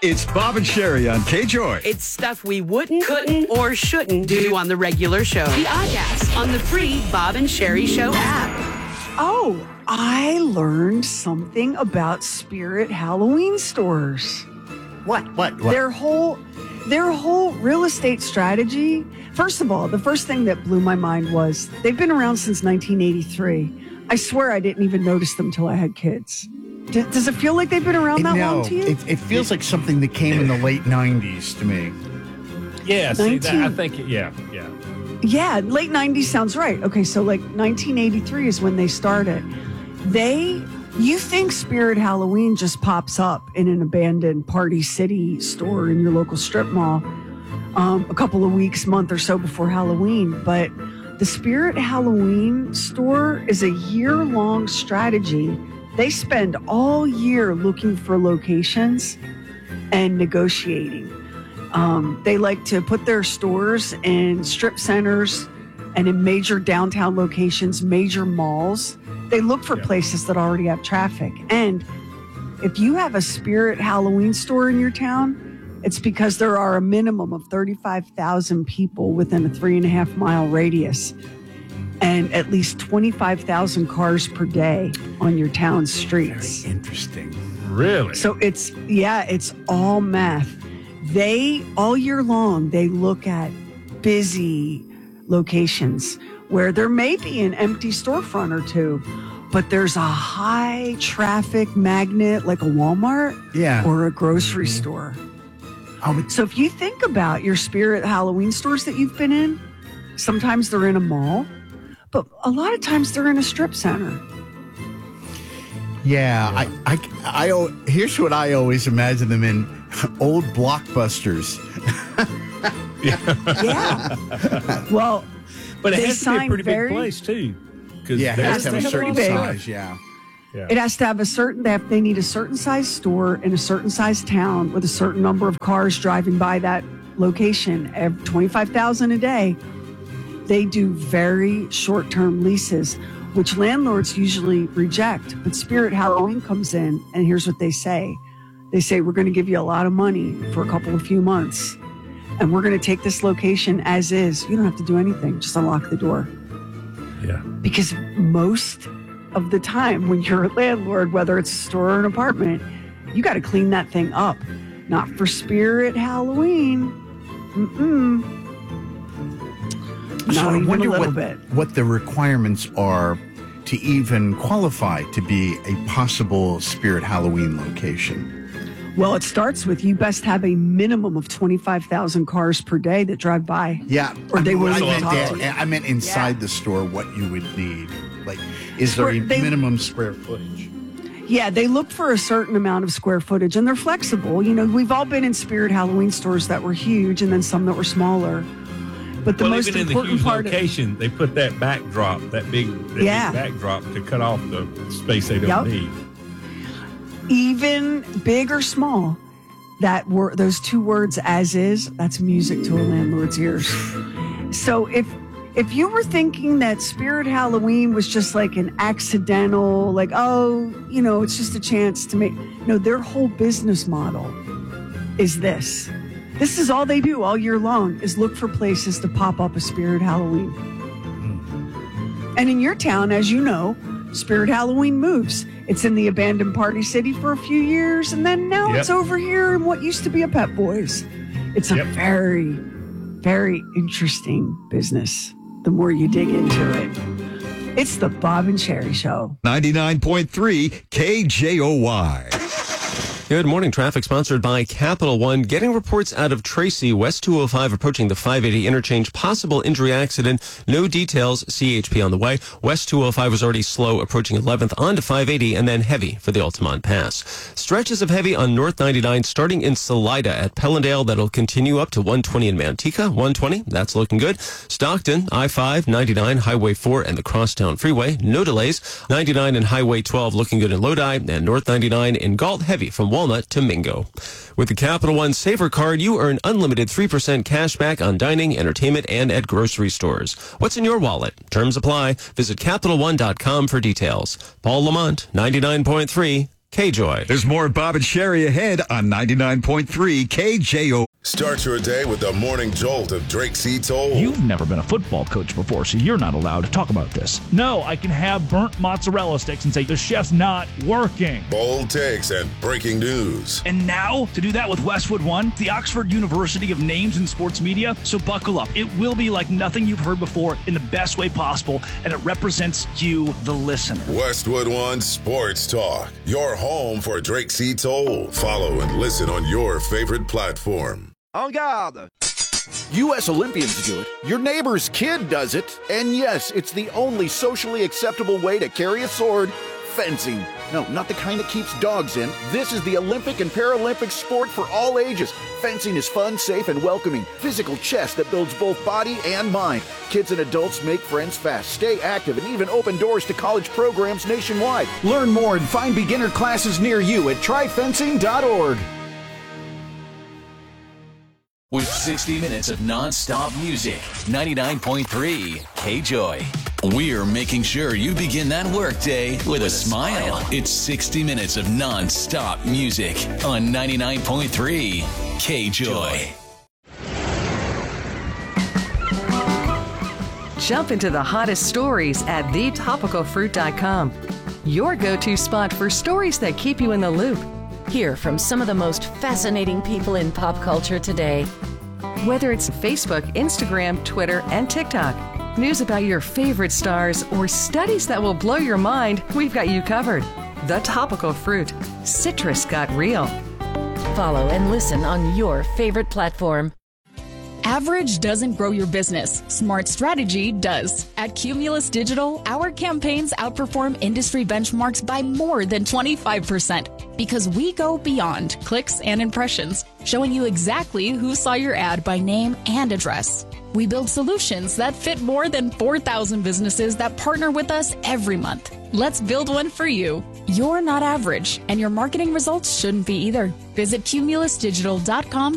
It's Bob and Sherry on K-Joy. It's stuff we wouldn't, couldn't, or shouldn't do on the regular show. The Oddcast on the free Bob and Sherry Show app. Oh, I learned something about Spirit Halloween stores. What? Their whole real estate strategy. First of all, the first thing that blew my mind was they've been around since 1983. I swear I didn't even notice them till I had kids. Does it feel like they've been around that long to you? It feels like something that came in the late 90s to me. Yeah, see, I think, yeah. Yeah, late 90s sounds right. Okay, so like 1983 is when they started. You think Spirit Halloween just pops up in an abandoned Party City store in your local strip mall a couple of weeks, month or so before Halloween. But the Spirit Halloween store is a year-long strategy. They spend all year looking for locations and negotiating. They like to put their stores in strip centers and in major downtown locations, major malls. They look for places that already have traffic. And if you have a Spirit Halloween store in your town, it's because there are a minimum of 35,000 people within a 3.5 mile radius and at least 25,000 cars per day on your town's streets. Very interesting. Really? So it's all math. All year long, they look at busy locations where there may be an empty storefront or two, but there's a high traffic magnet like a Walmart or a grocery store. So if you think about your Spirit Halloween stores that you've been in, sometimes they're in a mall, but a lot of times they're in a strip center. Yeah, I here's what I always imagine them in: old Blockbusters. Yeah. Well, but it has to be a pretty big place too. Yeah, it has to have a certain size. Yeah. It has to have they need a certain size store in a certain size town with a certain number of cars driving by that location. 25,000 a day. They do very short-term leases, which landlords usually reject. But Spirit Halloween comes in, and here's what they say. They say, we're going to give you a lot of money for a few months, and we're going to take this location as is. You don't have to do anything. Just unlock the door. Yeah. Because most of the time when you're a landlord, whether it's a store or an apartment, you got to clean that thing up. Not for Spirit Halloween. So I wonder what the requirements are to even qualify to be a possible Spirit Halloween location. Well, it starts with you best have a minimum of 25,000 cars per day that drive by. Yeah. Or they will talk to you. I meant inside the store what you would need. Like, is there a minimum square footage? Yeah, they look for a certain amount of square footage, and they're flexible. You know, we've all been in Spirit Halloween stores that were huge and then some that were smaller. But the most even important in the huge part location, they put that backdrop, that big backdrop to cut off the space they don't need. Even big or small, those two words, as is, that's music to a landlord's ears. So if you were thinking that Spirit Halloween was just like an accidental, like, it's just a chance to make, no, their whole business model is this. This is all they do all year long, is look for places to pop up a Spirit Halloween. And in your town, as you know, Spirit Halloween moves. It's in the abandoned Party City for a few years, and then now it's over here in what used to be a Pep Boys. It's a very, very interesting business the more you dig into it. It's the Bob and Sherry Show. 99.3 KJOY. Good morning. Traffic sponsored by Capital One. Getting reports out of Tracy, West 205 approaching the 580 interchange. Possible injury accident. No details. CHP on the way. West 205 was already slow approaching 11th onto 580 and then heavy for the Altamont Pass. Stretches of heavy on North 99 starting in Salida at Pellendale. That'll continue up to 120 in Manteca. 120. That's looking good. Stockton, I-5, 99, Highway 4 and the Crosstown Freeway. No delays. 99 and Highway 12 looking good in Lodi and North 99 in Galt heavy from Walnut to Mingo. With the Capital One Saver Card, you earn unlimited 3% cash back on dining, entertainment, and at grocery stores. What's in your wallet? Terms apply. Visit CapitalOne.com for details. Paul Lamont, 99.3 KJOY. There's more Bob and Sherry ahead on 99.3 KJO. Start your day with the morning jolt of Drake C. Toll. You've never been a football coach before, so you're not allowed to talk about this. No, I can have burnt mozzarella sticks and say the chef's not working. Bold takes and breaking news. And now, to do that with Westwood One, the Oxford University of Names in Sports Media. So buckle up. It will be like nothing you've heard before in the best way possible, and it represents you, the listener. Westwood One Sports Talk. Your home for Drake C. Toll. Follow and listen on your favorite platform. En garde! U.S. Olympians do it. Your neighbor's kid does it. And yes, it's the only socially acceptable way to carry a sword. Fencing. No, not the kind that keeps dogs in. This is the Olympic and Paralympic sport for all ages. Fencing is fun, safe, and welcoming. Physical chess that builds both body and mind. Kids and adults make friends fast, stay active, and even open doors to college programs nationwide. Learn more and find beginner classes near you at tryfencing.org. With 60 minutes of non-stop music, 99.3 KJOY. We're making sure you begin that workday with a smile. It's 60 minutes of non-stop music on 99.3 KJOY. Jump into the hottest stories at thetopicalfruit.com. Your go-to spot for stories that keep you in the loop. Hear from some of the most fascinating people in pop culture today. Whether it's Facebook, Instagram, Twitter, and TikTok, news about your favorite stars, or studies that will blow your mind, we've got you covered. The Topical Fruit. Citrus got real. Follow and listen on your favorite platform. Average doesn't grow your business. Smart strategy does. At Cumulus Digital, our campaigns outperform industry benchmarks by more than 25% because we go beyond clicks and impressions, showing you exactly who saw your ad by name and address. We build solutions that fit more than 4,000 businesses that partner with us every month. Let's build one for you. You're not average, and your marketing results shouldn't be either. Visit cumulusdigital.com